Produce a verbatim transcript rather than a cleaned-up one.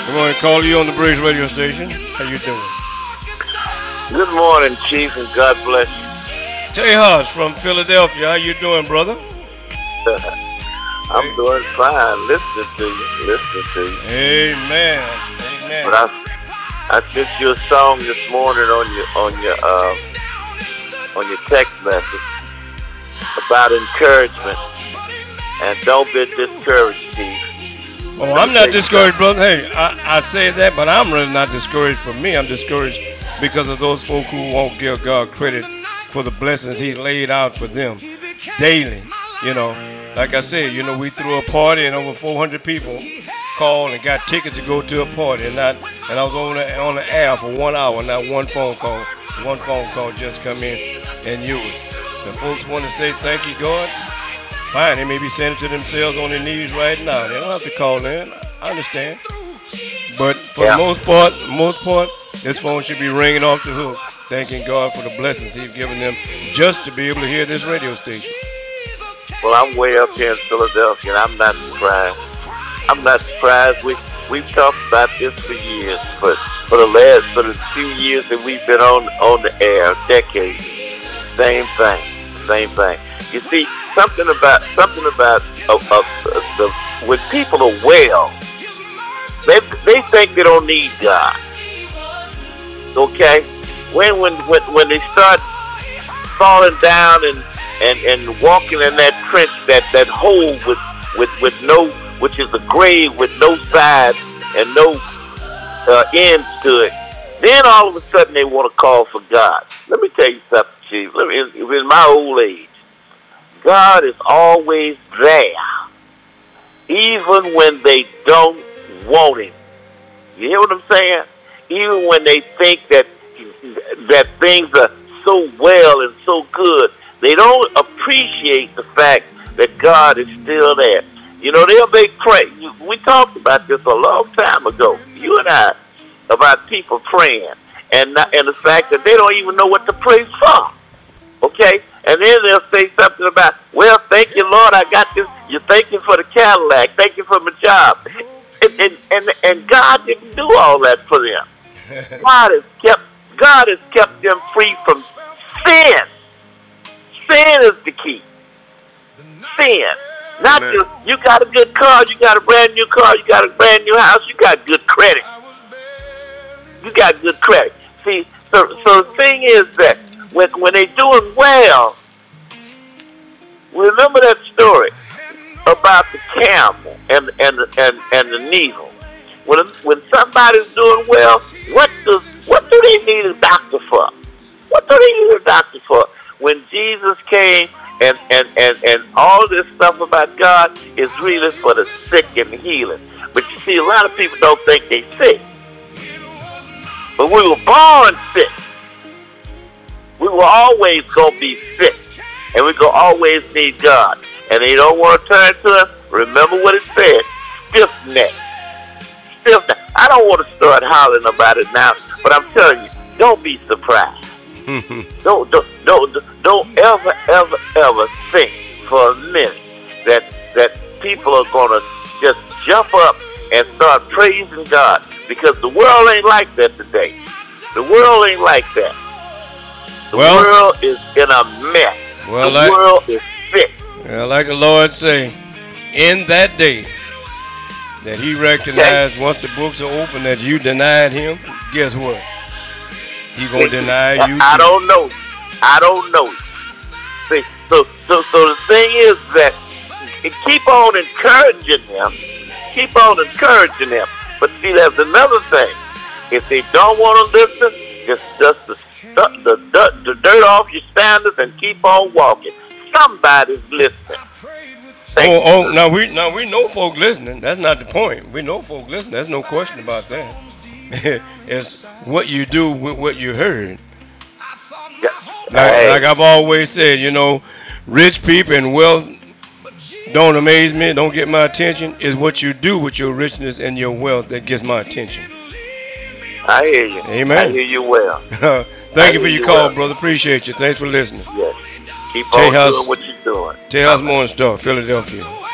Good morning, call you on the Bridge Radio Station. How you doing? Good morning, Chief, and God bless you. Tejas from Philadelphia. How you doing, brother? I'm hey. doing fine. Listening to you. Listening to you. Amen. Amen. But I, I sent you a song this morning on your on your uh, on your text message about encouragement, and don't be discouraged, Chief. Oh, I'm not discouraged, brother. Hey, I, I say that, but I'm really not discouraged for me. I'm discouraged because of those folk who won't give God credit for the blessings He laid out for them daily. You know, like I said, you know, we threw a party and over four hundred people called and got tickets to go to a party, and not, and I was on the, on the air for one hour, not one phone call. One phone call just come in and use. The folks want to say thank you, God. Fine, they may be saying it to themselves on their knees right now. They don't have to call in. I understand. But for yeah. the most part, most part, this phone should be ringing off the hook, thanking God for the blessings He's given them just to be able to hear this radio station. Well, I'm way up here in Philadelphia, and I'm not surprised. I'm not surprised. We we've talked about this for years, for for the last for the few years that we've been on on the air, decades. Same thing, same thing. You see, something about something about uh, uh, the when people are well, they they think they don't need God. Okay, when when when when they start falling down and and and walking in that trench, that that hole with with with no, which is a grave with no sides and no uh, ends to it, then all of a sudden they want to call for God. Let me tell you something, Chief. Let me, in, in my old age, God is always there, even when they don't want Him. You hear what I'm saying? Even when they think that that things are so well and so good, they don't appreciate the fact that God is still there. You know, they'll make pray. We talked about this a long time ago, you and I, about people praying and not, and the fact that they don't even know what to pray for. Okay? And then they'll say something about, well, thank you, Lord, I got this. You thank you for the Cadillac. Thank you for my job. And, and, and, and God didn't do all that for them. God has kept God has kept them free from sin. Sin is the key. Sin. Not Man. just, you got a good car, you got a brand new car, you got a brand new house, you got good credit. You got good credit. See, so, so the thing is that when, when they're doing well, remember that story about the camel and, and, and, and the needle. When, when somebody's doing well, what does what do they need a doctor for? What do they need a doctor for? When Jesus came and, and, and, and all this stuff about God is really for the sick and healing. But you see, a lot of people don't think they're sick. But we were born sick. We were always going to be sick. And we're going to always need God. And they don't want to turn to us. Remember what it said. Stiff neck. Stiff neck. I don't want to start hollering about it now, but I'm telling you, don't be surprised. don't, don't, don't, don't ever, ever, ever think for a minute that that people are going to just jump up and start praising God, because the world ain't like that today. The world ain't like that. The well, world is in a mess. Well, the like, world is sick. Well, like the Lord say, in that day that He recognized okay. once the books are open that you denied Him, guess what? He gonna deny you. I too. don't know. I don't know. See, so so so the thing is that keep on encouraging them. Keep on encouraging them. But see, there's another thing. If they don't want to listen, just dust the, the, the, the dirt off your sandals and keep on walking. Somebody's listening. Thank oh, oh, now we now we know folk listening. That's not the point. We know folk listening. There's no question about that. It's what you do with what you heard. Yeah. Like, hey. like I've always said, you know, rich people and wealth don't amaze me, don't get my attention. It's what you do with your richness and your wealth that gets my attention. I hear you. Amen. I hear you well. Thank I you for your you call, well. brother. Appreciate you. Thanks for listening. Yes. Keep Tejas, on doing what you're doing. Tejas Morning Star, Philadelphia.